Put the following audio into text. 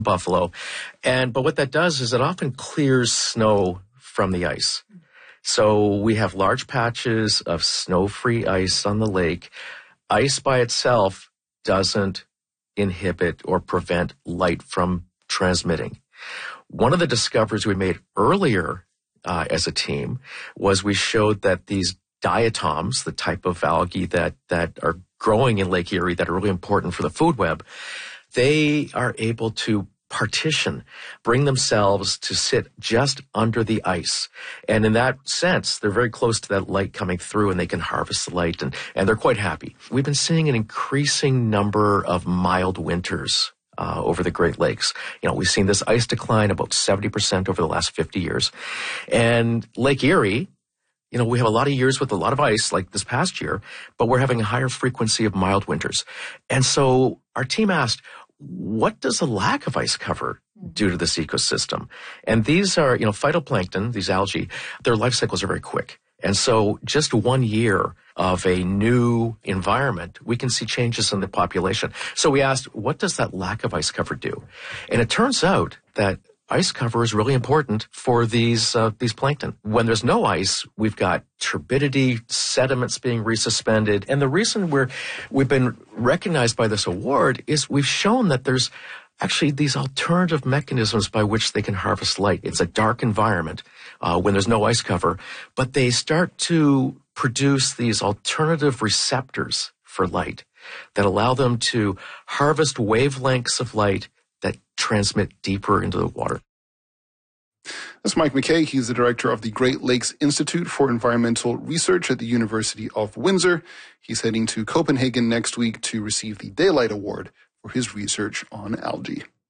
buffalo. But what that does is it often clears snow from the ice. So we have large patches of snow-free ice on the lake. Ice by itself doesn't inhibit or prevent light from transmitting. One of the discoveries we made earlier as a team was we showed that these diatoms, the type of algae that are growing in Lake Erie that are really important for the food web, they are able to partition, bring themselves to sit just under the ice. And in that sense, they're very close to that light coming through and they can harvest the light and they're quite happy. We've been seeing an increasing number of mild winters over the Great Lakes. We've seen this ice decline about 70% over the last 50 years. And Lake Erie, we have a lot of years with a lot of ice like this past year, but we're having a higher frequency of mild winters. And so our team asked, what does a lack of ice cover do to this ecosystem? And these are, phytoplankton, these algae, their life cycles are very quick. And so just 1 year of a new environment, we can see changes in the population. So we asked, what does that lack of ice cover do? And it turns out that ice cover is really important for these plankton. When there's no ice, we've got turbidity, sediments being resuspended. And the reason we've been recognized by this award is we've shown that there's actually these alternative mechanisms by which they can harvest light. It's a dark environment when there's no ice cover, but they start to produce these alternative receptors for light that allow them to harvest wavelengths of light that transmit deeper into the water. That's Mike McKay. He's the director of the Great Lakes Institute for Environmental Research at the University of Windsor. He's heading to Copenhagen next week to receive the Daylight Award for his research on algae.